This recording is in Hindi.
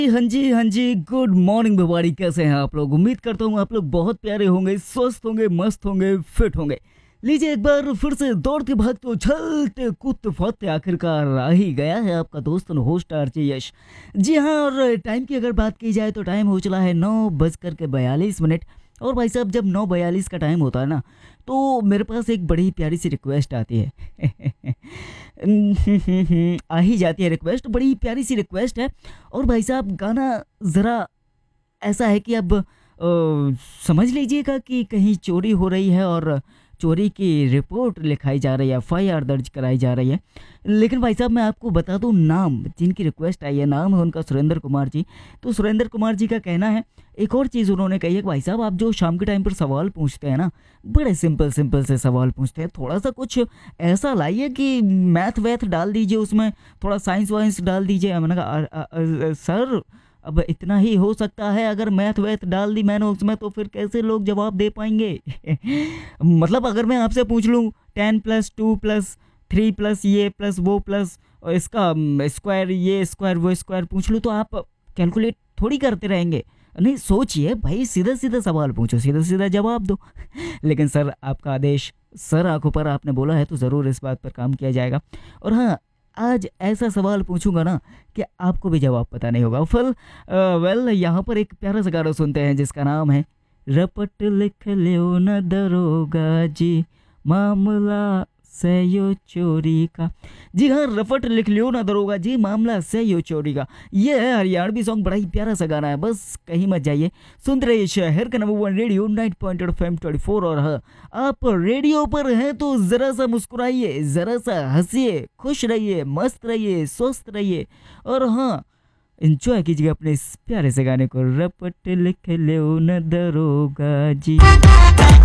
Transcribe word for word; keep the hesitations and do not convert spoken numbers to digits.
हाँ जी, हाँ जी, गुड मॉर्निंग भिवाड़ी, कैसे हैं आप लोग? उम्मीद करता हूँ आप लोग बहुत प्यारे होंगे, स्वस्थ होंगे, मस्त होंगे, फिट होंगे। लीजिए एक बार फिर से दौड़ते भागते उछलते कूदते फादते आखिरकार आ ही गया है आपका दोस्त और होस्ट आरजे यश। जी हाँ, और टाइम की अगर बात की जाए तो टाइम हो चला है नौ बजकर के बयालीस मिनट। और भाई साहब, जब नौ बयालीस का टाइम होता है ना, तो मेरे पास एक बड़ी प्यारी सी रिक्वेस्ट आती है। आ ही जाती है रिक्वेस्ट, बड़ी प्यारी सी रिक्वेस्ट है। और भाई साहब, गाना ज़रा ऐसा है कि अब अ, समझ लीजिएगा कि कहीं चोरी हो रही है और चोरी की रिपोर्ट लिखाई जा रही है, एफ आई आर दर्ज कराई जा रही है। लेकिन भाई साहब, मैं आपको बता दूं, नाम जिनकी रिक्वेस्ट आई है, नाम है उनका सुरेंद्र कुमार जी। तो सुरेंद्र कुमार जी का कहना है, एक और चीज़ उन्होंने कही है कि भाई साहब, आप जो शाम के टाइम पर सवाल पूछते हैं ना, बड़े सिंपल सिंपल से सवाल पूछते हैं, थोड़ा सा कुछ ऐसा लाइए कि मैथ वैथ डाल दीजिए उसमें, थोड़ा साइंस वाइंस डाल दीजिए। मैंने कहा "अ- अ- अ- सर, अब इतना ही हो सकता है, अगर मैथ वैथ डाल दी मैंने उसमें तो फिर कैसे लोग जवाब दे पाएंगे?" मतलब अगर मैं आपसे पूछ लूँ ten plus two plus three plus ये प्लस वो प्लस और इसका स्क्वायर, ये स्क्वायर वो स्क्वायर पूछ लूँ, तो आप कैलकुलेट थोड़ी करते रहेंगे। नहीं, सोचिए भाई, सीधा सीधा सवाल पूछो, सीधा सीधा जवाब दो। लेकिन सर, आपका आदेश सर आंखों पर, आपने बोला है तो ज़रूर इस बात पर काम किया जाएगा। और हाँ, आज ऐसा सवाल पूछूंगा ना कि आपको भी जवाब पता नहीं होगा। फिर वेल, यहाँ पर एक प्यारा सा गाना सुनते हैं जिसका नाम है रपट लिख लियो न दरोगा जी, मामला से यो चोरी का। जी हाँ, रपट लिख लियो ना दरोगा जी, मामला से यो चोरी का। ये है हरियाणवी सॉन्ग, बड़ा ही प्यारा सा गाना है, बस कहीं मत जाइए, सुनते रहिए शहर का number one radio night point F M twenty four. और हाँ, आप रेडियो पर हैं तो जरा सा मुस्कुराइए, जरा सा हंसिए, खुश रहिए, मस्त रहिए, स्वस्थ रहिए। और हाँ, एंजॉय कीजिए अपने इस प्यारे से गाने को, रपट लिख लो न दरोगा जी।